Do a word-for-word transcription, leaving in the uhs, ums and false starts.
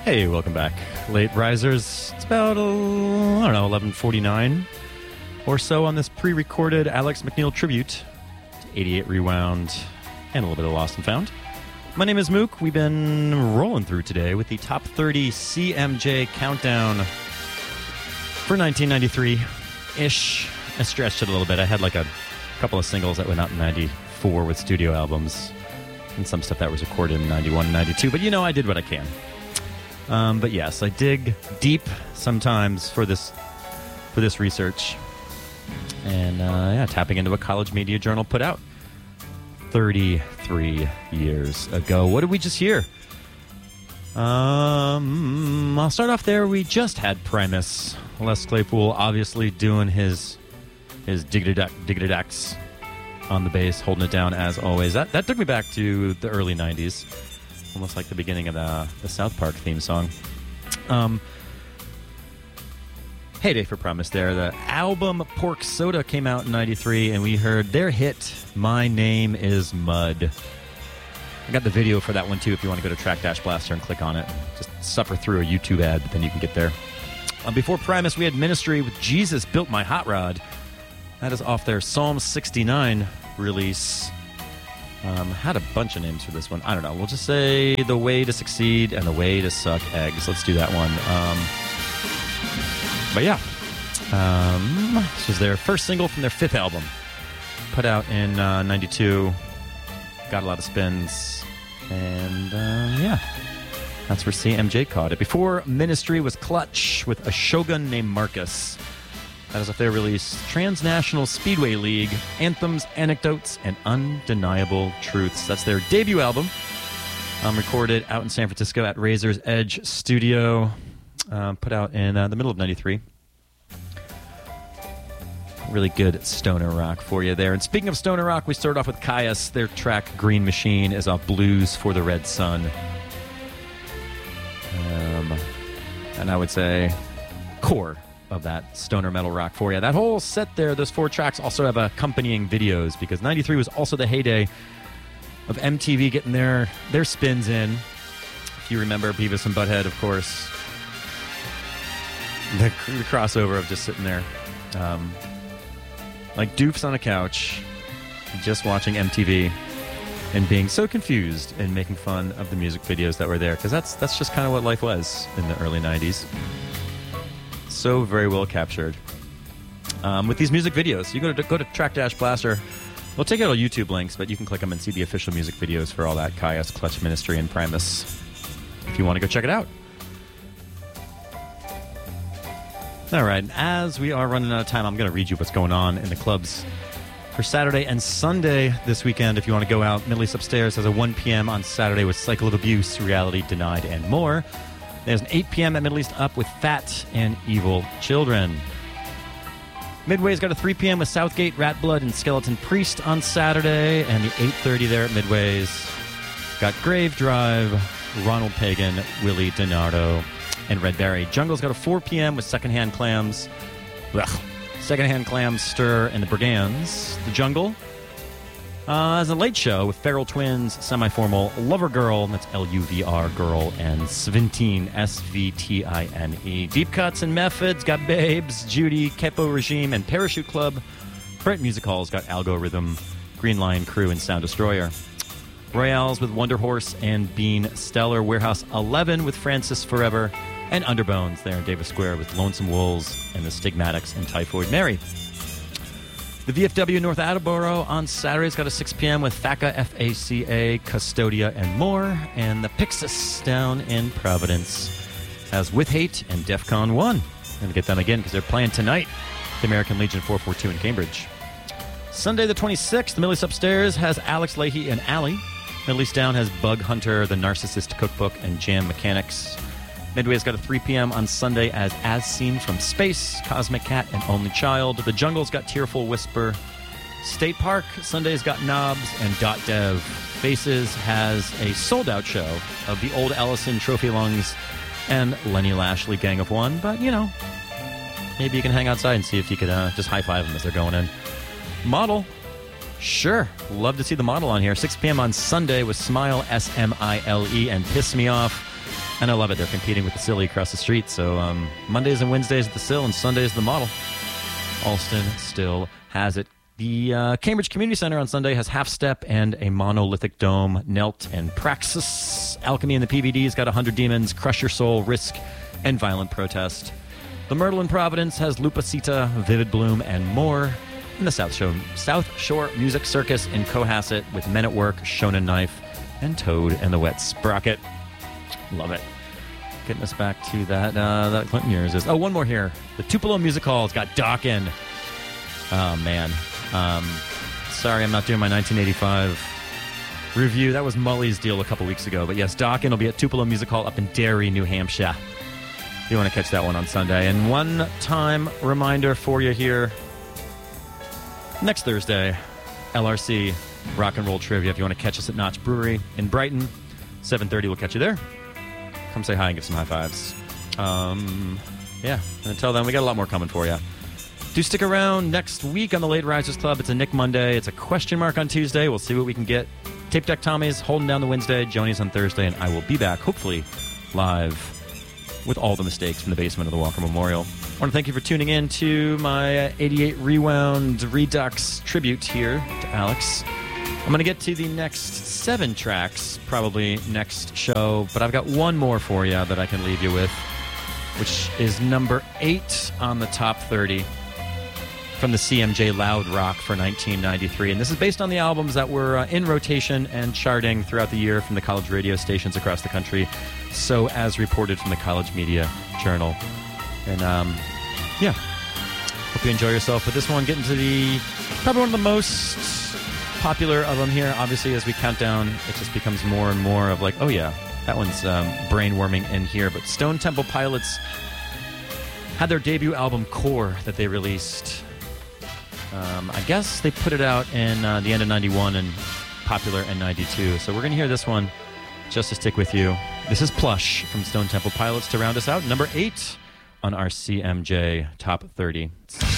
Hey, welcome back. Late risers. It's about, uh, I don't know, eleven forty-nine or so on this pre-recorded Alex McNeil tribute to eighty-eight Rewound and a little bit of Lost and Found. My name is Mook. We've been rolling through today with the top thirty C M J countdown for nineteen ninety-three-ish. I stretched it a little bit. I had like a couple of singles that went out in ninety-four with studio albums and some stuff that was recorded in ninety-one and ninety-two. But, you know, I did what I can. Um, but yes, I dig deep sometimes for this for this research, and uh, yeah, tapping into what College Media Journal put out thirty-three years ago. What did we just hear? Um, I'll start off there. We just had Primus, Les Claypool, obviously doing his his diggity-dax on the bass, holding it down as always. That that took me back to the early nineties. Almost like the beginning of the, the South Park theme song. Um, heyday for Primus there. The album Pork Soda came out in ninety-three, and we heard their hit, My Name is Mud. I got the video for that one, too, if you want to go to Track Dash Blaster and click on it. Just suffer through a YouTube ad, but then you can get there. Um, before Primus, we had Ministry with Jesus Built My Hot Rod. That is off their Psalm sixty-nine release. Um, had a bunch of names for this one. I don't know. We'll just say The Way to Succeed and The Way to Suck Eggs. Let's do that one. Um, but yeah. Um, this was their first single from their fifth album. Put out in uh, ninety-two. Got a lot of spins. And uh, yeah. That's where C M J caught it. Before Ministry was Clutch with a shogun named Marcus. That is off their release, Transnational Speedway League, Anthems, Anecdotes, and Undeniable Truths. That's their debut album, um, recorded out in San Francisco at Razor's Edge Studio, um, put out in uh, the middle of ninety-three. Really good stoner rock for you there. And speaking of stoner rock, we started off with Caius. Their track, Green Machine, is off Blues for the Red Sun. Um, and I would say core of that stoner metal rock for you. That whole set there, those four tracks also have accompanying videos, because ninety-three was also the heyday of M T V getting their their spins in. If you remember Beavis and Butthead, of course. The, the crossover of just sitting there um, like doofs on a couch, just watching M T V and being so confused and making fun of the music videos that were there, because that's, that's just kind of what life was in the early nineties. So very well captured. Um, with these music videos, you go to go to Track Dash Blaster. We'll take out all YouTube links, but you can click them and see the official music videos for all that Caius, Clutch, Ministry, and Primus if you want to go check it out. All right, as we are running out of time, I'm going to read you what's going on in the clubs for Saturday and Sunday this weekend. If you want to go out, Middle East Upstairs has a one p.m. on Saturday with Cycle of Abuse, Reality Denied, and more. There's an eight p.m. at Middle East Up with Fat and Evil Children. Midway's got a three p.m. with Southgate, Rat Blood, and Skeleton Priest on Saturday. And the eight thirty there at Midway's got Grave Drive, Ronald Pagan, Willie DiNardo, and Red Berry. Jungle's got a four p.m. with Secondhand Clams. Ugh. Secondhand Clams, Stir, and the Brigands. The Jungle Uh, as a late show with Feral Twins, Semi-Formal, Lover Girl, that's L U V R Girl, and Svintine, S V T I N E. Deep Cuts and Methods got Babes, Judy, Kepo Regime, and Parachute Club. Brent Music Hall's got Algorithm, Green Lion Crew, and Sound Destroyer. Royales with Wonder Horse and Bean Stellar. Warehouse eleven with Francis Forever. And Underbones there in Davis Square with Lonesome Wolves and the Stigmatics and Typhoid Mary. The V F W North Attleboro on Saturday's got a six p.m. with F A C A, F A C A, Custodia, and more. And the Pixis down in Providence has With Hate and DEFCON one. I'm going to get them again because they're playing tonight. The American Legion four forty-two in Cambridge. Sunday the twenty-sixth, the Middle East Upstairs has Alex Leahy and Alley. Middle East Down has Bug Hunter, The Narcissist Cookbook, and Jam Mechanics. Midway's got a three p.m. on Sunday as As Seen from Space, Cosmic Cat, and Only Child. The Jungle's got Tearful Whisper. State Park Sunday's got Knobs and Dot Dev. Faces has a sold-out show of the Old Ellison Trophy Lungs and Lenny Lashley Gang of One. But, you know, maybe you can hang outside and see if you could uh, just high-five them as they're going in. Model. Sure. Love to see the Model on here. six p.m. on Sunday with Smile, S M I L E, and Piss Me Off. And I love it. They're competing with the Silly across the street. So um, Mondays and Wednesdays at the Sill and Sundays at the Model. Alston still has it. The uh, Cambridge Community Center on Sunday has Half Step and a Monolithic Dome. Knelt and Praxis. Alchemy and the P V Ds got one hundred Demons, Crush Your Soul, Risk, and Violent Protest. The Myrtle in Providence has Lupacita, Vivid Bloom, and more. And the South Shore, South Shore Music Circus in Cohasset with Men at Work, Shonen Knife, and Toad and the Wet Sprocket. Love it. Getting us back to that uh, that Clinton years is. Oh, one more here. The Tupelo Music Hall has got Dokken. Oh, man. Um, sorry, I'm not doing my nineteen eighty-five review. That was Mully's deal a couple weeks ago. But yes, Dokken will be at Tupelo Music Hall up in Derry, New Hampshire. If you want to catch that one on Sunday. And one time reminder for you here. Next Thursday, L R C Rock and Roll Trivia. If you want to catch us at Notch Brewery in Brighton, seven thirty, we'll catch you there. Come say hi and give some high fives. Um, yeah, and until then, we got a lot more coming for you. Do stick around next week on the Late Risers Club. It's a Nick Monday. It's a question mark on Tuesday. We'll see what we can get. Tape Deck Tommy's holding down the Wednesday. Joni's on Thursday, and I will be back, hopefully, live with all the mistakes from the basement of the Walker Memorial. I want to thank you for tuning in to my eighty-eight Rewound Redux tribute here to Alex. I'm going to get to the next seven tracks probably next show, but I've got one more for you that I can leave you with, which is number eight on the top thirty from the C M J Loud Rock for nineteen ninety-three. And this is based on the albums that were uh, in rotation and charting throughout the year from the college radio stations across the country, so as reported from the College Media Journal. And um, yeah, hope you enjoy yourself with this one. Getting to the probably one of the most popular of them here. Obviously, as we count down, it just becomes more and more of like, oh yeah, that one's um, brain-warming in here. But Stone Temple Pilots had their debut album, Core, that they released. Um, I guess they put it out in uh, the end of ninety-one and popular in ninety-two. So we're going to hear this one just to stick with you. This is Plush from Stone Temple Pilots to round us out. Number eight on our C M J Top thirty.